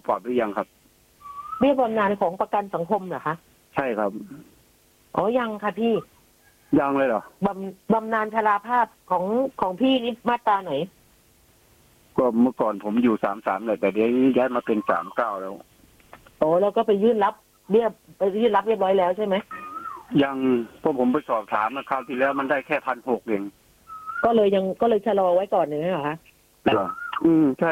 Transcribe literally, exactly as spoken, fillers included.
ปรับหรือยังครับเบี้ยบำนาญของประกันสังคมเหรอคะใช่ครับอ๋อยังค่ะพี่ยังเลยเหรอบำบำนาญชราภาพของของพี่นี่มาตราไหนก็เมื่อก่อนผมอยู่สามสามเลยแต่เดี๋ยวย้ายมาเป็นสามเก้าแล้วโอ้แล้วก็ไปยื่นรับเบี้ยไปยื่นรับเรียบร้อยแล้วใช่ไหมยังเพราะผมไปสอบถามมาคราวที่แล้วมันได้แค่พันหกเองก็เลยยังก็เลยชะลอไว้ก่อนอย่างนี้เหรอคะเหรออืมใช่